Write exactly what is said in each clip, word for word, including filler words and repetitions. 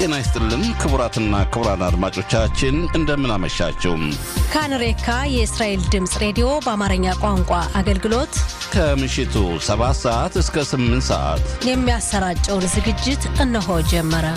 ጤና ይስጥልን ክቡራትና ክቡራን አድማጮቻችን እንደምን አመሻችሁ። ካንሬካ የእስራኤል ድምጽ ሬዲዮ በአማርኛ ቋንቋ አገልግሎት ከምሽቱ ሰባት ሰዓት እስከ ስምንት ሰዓት የሚያሰራጨውን ዝግጅት እነሆ ጀመረ።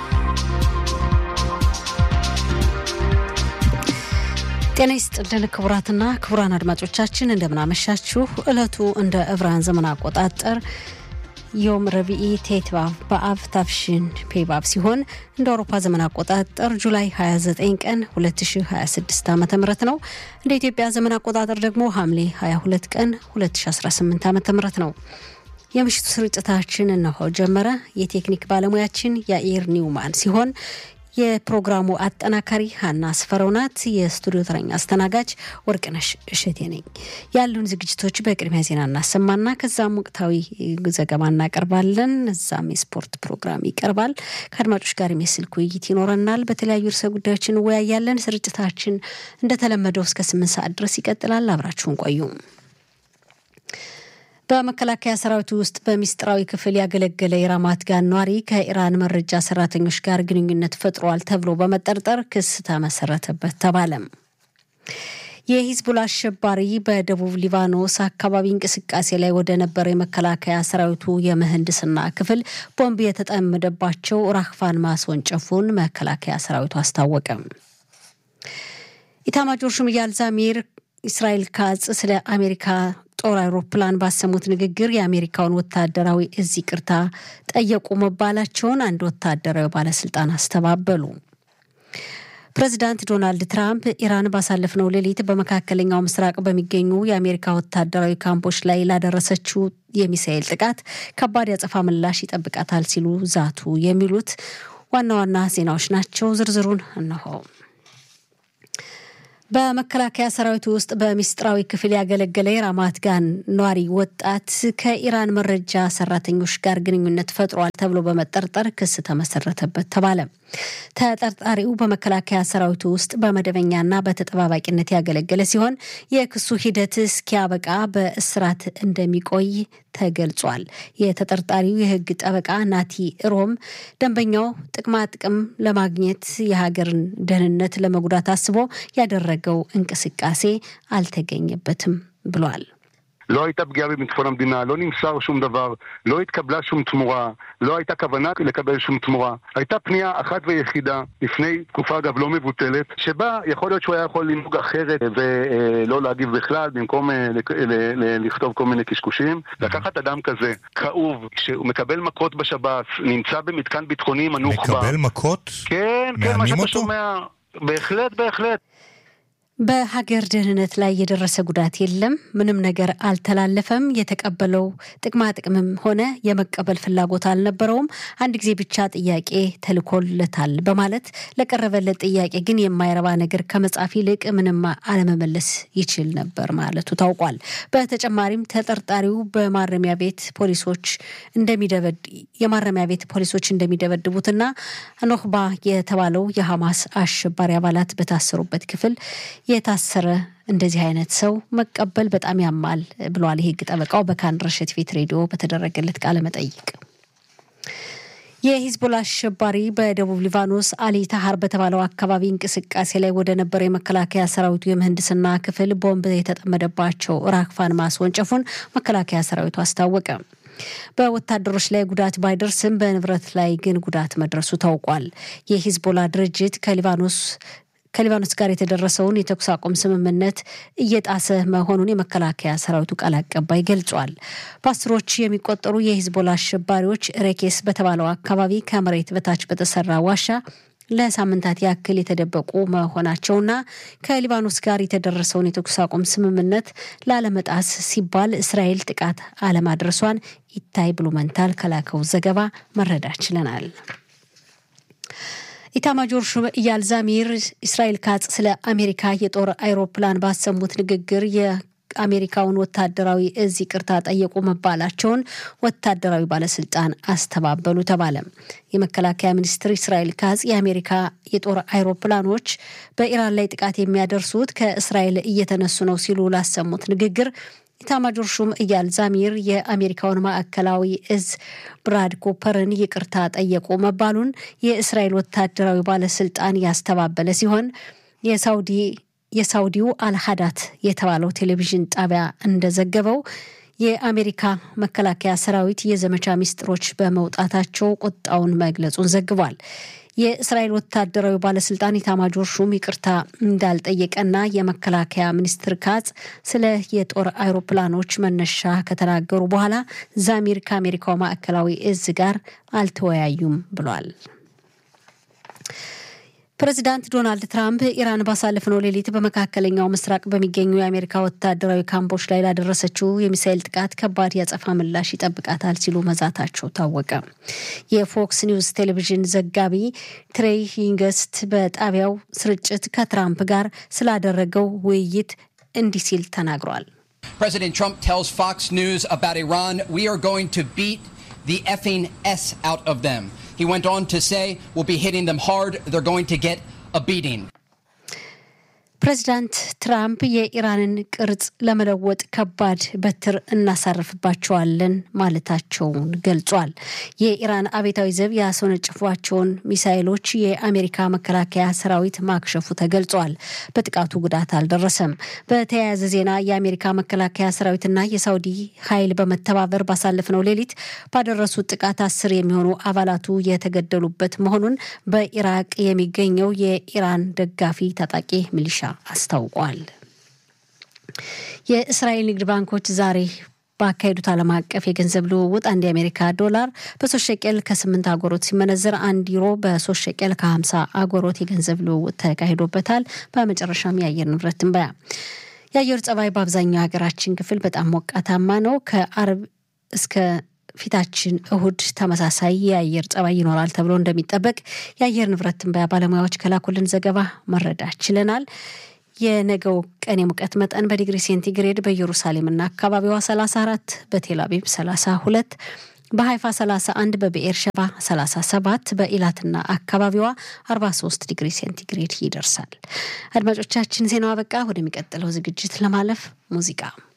ጤና ይስጥልን ክቡራትና ክቡራን አድማጮቻችን እንደምን አመሻችሁ። ዕለቱ እንደ ዕብራን ዘመን አቆጣጠር ዮም ረቢኢ ቴትባብ በአብ ታፍሽን ፔባብ ሲሆን እንደ አውሮፓ ዘመን አቆጣጠር ጁላይ ሃያ ዘጠኝ ቀን ሁለት ሺህ ሃያ ስድስት ዓመተ ምህረት ነው። እንደ ኢትዮጵያ ዘመን አቆጣጠር ደግሞ ሐምሌ ሃያ ሁለት ቀን ሁለት ሺህ አስራ ስምንት ዓመተ ምህረት ነው። የምሽቱ ስርጭታችን እነሆ ጀመረ። የቴክኒክ ባለሙያችን ያኢር ኒውማን ሲሆን የፕሮግራሙ አጠናካሪ ሀና ስፈረውናት፣ የስቱዲዮ ተረኛ አስተናጋጅ ወርቅነሽ እሸቴ ነኝ። ያሉን ዝግጅቶች በቅድሚያ ዜና እናሰማና ከዛም ወቅታዊ ዘገባ እናቀርባለን። እዛም የስፖርት ፕሮግራም ይቀርባል። ከአድማጮች ጋር የስልክ ውይይት ይኖረናል። በተለያዩ ርዕሰ ጉዳዮች እንወያያለን። ስርጭታችን እንደተለመደው እስከ ስምንት ሰዓት ድረስ ይቀጥላል። አብራችሁን ቆዩ። በመከላከያ ሰራዊት ውስጥ በሚስጥራዊ ክፍል ያገለገለ የራማት ጋን ኗሪ ከኢራን መረጃ ሰራተኞች ጋር ግንኙነት ፈጥሯል ተብሎ በመጠርጠር ክስ ተመሰረተበት ተባለ። የሂዝቡላ አሸባሪ በደቡብ ሊባኖስ አካባቢ እንቅስቃሴ ላይ ወደ ነበረ የመከላከያ ሰራዊቱ የምህንድስና ክፍል ቦምብ የተጠመደባቸው ራክፋን ማስወንጨፉን መከላከያ ሰራዊቱ አስታወቀ። ኢታማጆር ሹም ኢያል ዛሚር እስራኤል ካጽ ስለ አሜሪካ ጦር አውሮፕላን ባሰሙት ንግግር የአሜሪካውን ወታደራዊ እዝ ይቅርታ ጠየቁ መባላቸውን አንድ ወታደራዊ ባለስልጣን አስተባበሉ። ፕሬዝዳንት ዶናልድ ትራምፕ ኢራን ባሳለፍነው ሌሊት በመካከለኛው ምስራቅ በሚገኙ የአሜሪካ ወታደራዊ ካምፖች ላይ ላደረሰችው የሚሳኤል ጥቃት ከባድ ያጸፋ ምላሽ ይጠብቃታል ሲሉ ዛቱ። የሚሉት ዋና ዋና ዜናዎች ናቸው። ዝርዝሩን እነሆ። በመከላከያ ሰራዊቱ ውስጥ በሚስጥራዊ ክፍል ያገለገለ የራማት ጋን ኗሪ ወጣት ከኢራን መረጃ ሰራተኞች ጋር ግንኙነት ፈጥሯል ተብሎ በመጠርጠር ክስ ተመሰረተበት ተባለ። ተጠርጣሪው በመከላከያ ሰራዊቱ ውስጥ በመደበኛና በተጠባባቂነት ያገለገለ ሲሆን የክሱ ሂደት እስኪያበቃ በእስራት እንደሚቆይ ተገልጿል። የተጠርጣሪው የህግ ጠበቃ ናቲ ሮም ደንበኛው ጥቅማ ጥቅም ለማግኘት የሀገርን ደህንነት ለመጉዳት አስቦ ያደረገው እንቅስቃሴ አልተገኘበትም ብሏል። לא הייתה פגיעה בביטחון המדינה, לא נמסר שום דבר, לא התקבלה שום תמורה, לא הייתה כוונה לקבל שום תמורה. הייתה פנייה אחת ויחידה, לפני תקופה אגב לא מבוטלת, שבה יכול להיות שהוא היה יכול לנהוג אחרת ולא להגיב בכלל, במקום לכתוב כל מיני קשקושים. לקחת אדם כזה, כאוב, שהוא מקבל מכות בשב"ס, נמצא במתקן ביטחוני מנוח בה. מקבל מכות? כן, כן, מה שאתה שומע. בהחלט, בהחלט. በሀገር ደህንነት ላይ የደረሰ ጉዳት የለም፣ ምንም ነገር አልተላለፈም፣ የተቀበለው ጥቅማ ጥቅምም ሆነ የመቀበል ፍላጎት አልነበረውም፣ አንድ ጊዜ ብቻ ጥያቄ ተልኮለታል በማለት ለቀረበለት ጥያቄ ግን የማይረባ ነገር ከመጻፍ ይልቅ ምንም አለመመለስ ይችል ነበር ማለቱ ታውቋል። በተጨማሪም ተጠርጣሪው በማረሚያ ቤት ፖሊሶች እንደሚደበድ የማረሚያ ቤት ፖሊሶች እንደሚደበድቡትና ኖክባ የተባለው የሐማስ አሸባሪ አባላት በታሰሩበት ክፍል የታሰረ እንደዚህ አይነት ሰው መቀበል በጣም ያማል ብሏል የህግ ጠበቃው በካን ረሽት ፊት ሬዲዮ በተደረገለት ቃለ መጠይቅ። የሂዝቡላ አሸባሪ በደቡብ ሊባኖስ አሊ ታሃር በተባለው አካባቢ እንቅስቃሴ ላይ ወደ ነበረ የመከላከያ ሰራዊቱ የምህንድስና ክፍል ቦምብ የተጠመደባቸው ራክፋን ማስወንጨፉን መከላከያ ሰራዊቱ አስታወቀ። በወታደሮች ላይ ጉዳት ባይደርስም በንብረት ላይ ግን ጉዳት መድረሱ ታውቋል። የሂዝቡላ ድርጅት ከሊባኖስ ከሊባኖስ ጋር የተደረሰውን የተኩስ አቁም ስምምነት እየጣሰ መሆኑን የመከላከያ ሰራዊቱ ቃል አቀባይ ገልጿል። በአስሮች የሚቆጠሩ የሂዝቦላ አሸባሪዎች ሬኬስ በተባለው አካባቢ ከመሬት በታች በተሰራ ዋሻ ለሳምንታት ያክል የተደበቁ መሆናቸውና ከሊባኖስ ጋር የተደረሰውን የተኩስ አቁም ስምምነት ላለመጣስ ሲባል እስራኤል ጥቃት አለማድረሷን ኢታይ ብሉመንታል ከላከው ዘገባ መረዳት ችለናል። ኢታማጆር ሹም ኢያል ዛሚር እስራኤል ካጽ ስለ አሜሪካ የጦር አውሮፕላን ባሰሙት ንግግር የአሜሪካውን ወታደራዊ እዝ ይቅርታ ጠየቁ መባላቸውን ወታደራዊ ባለስልጣን አስተባበሉ ተባለ። የመከላከያ ሚኒስትር እስራኤል ካጽ የአሜሪካ የጦር አውሮፕላኖች በኢራን ላይ ጥቃት የሚያደርሱት ከእስራኤል እየተነሱ ነው ሲሉ ላሰሙት ንግግር ኢታማጆር ሹም ኢያል ዛሚር የአሜሪካውን ማዕከላዊ እዝ ብራድ ኮፐርን ይቅርታ ጠየቁ መባሉን የእስራኤል ወታደራዊ ባለስልጣን ያስተባበለ ሲሆን የሳውዲ የሳውዲው አልሃዳት የተባለው ቴሌቪዥን ጣቢያ እንደዘገበው የአሜሪካ መከላከያ ሰራዊት የዘመቻ ሚስጥሮች በመውጣታቸው ቁጣውን መግለጹን ዘግቧል። የእስራኤል ወታደራዊ ባለስልጣን ኢታማጆር ሹም ይቅርታ እንዳልጠየቀና የመከላከያ ሚኒስትር ካጽ ስለ የጦር አውሮፕላኖች መነሻ ከተናገሩ በኋላ ዛሚር ከአሜሪካው ማዕከላዊ እዝ ጋር አልተወያዩም ብሏል። ፕሬዚዳንት ዶናልድ ትራምፕ ኢራን ባሳለፍነው ሌሊት በመካከለኛው ምስራቅ በሚገኙ የአሜሪካ ወታደራዊ ካምፖች ላይ ላደረሰችው የሚሳኤል ጥቃት ከባድ ያጸፋ ምላሽ ይጠብቃታል ሲሉ መዛታቸው ታወቀ። የፎክስ ኒውስ ቴሌቪዥን ዘጋቢ ትሬይ ሂንገስት በጣቢያው ስርጭት ከትራምፕ ጋር ስላደረገው ውይይት እንዲህ ሲል ተናግሯል። President Trump tells Fox News about Iran, "We are going to beat the effing S out of them." He went on to say, "We'll be hitting them hard. They're going to get a beating." ፕሬዚዳንት ትራምፕ የኢራንን ቅርጽ ለመለወጥ ከባድ በትር እናሳርፍባቸዋለን ማለታቸውን ገልጿል። የኢራን አብዮታዊ ዘብ ያስወነጨፏቸውን ሚሳኤሎች የአሜሪካ መከላከያ ሰራዊት ማክሸፉ ተገልጿል። በጥቃቱ ጉዳት አልደረሰም። በተያያዘ ዜና የአሜሪካ መከላከያ ሰራዊትና የሳውዲ ኃይል በመተባበር ባሳለፍነው ሌሊት ባደረሱት ጥቃት አስር የሚሆኑ አባላቱ የተገደሉበት መሆኑን በኢራቅ የሚገኘው የኢራን ደጋፊ ታጣቂ ሚሊሻ አስታውቋል። የእስራኤል ንግድ ባንኮች ዛሬ ባካሄዱት ዓለም አቀፍ የገንዘብ ልውውጥ አንድ የአሜሪካ ዶላር በሶስት ሸቄል ከስምንት አጎሮት ሲመነዘር አንድ ዩሮ በሶስት ሸቄል ከሀምሳ አጎሮት የገንዘብ ልውውጥ ተካሂዶበታል። በመጨረሻም የአየር ንብረት ትንበያ። የአየር ጸባይ በአብዛኛው ሀገራችን ክፍል በጣም ሞቃታማ ነው። ከአርብ እስከ ፊታችን እሁድ ተመሳሳይ የአየር ጸባይ ይኖራል ተብሎ እንደሚጠበቅ የአየር ንብረት ትንበያ ባለሙያዎች ከላኩልን ዘገባ መረዳት ችለናል። የነገው ቀን የሙቀት መጠን በዲግሪ ሴንቲግሬድ በኢየሩሳሌምና አካባቢዋ ሰላሳ አራት፣ በቴል አቪቭ ሰላሳ ሁለት፣ በሃይፋ ሰላሳ አንድ፣ በብኤር ሸባ ሰላሳ ሰባት፣ በኢላትና አካባቢዋ አርባ ሶስት ዲግሪ ሴንቲግሬድ ይደርሳል። አድማጮቻችን ዜናው አበቃ። ወደሚቀጥለው ዝግጅት ለማለፍ ሙዚቃ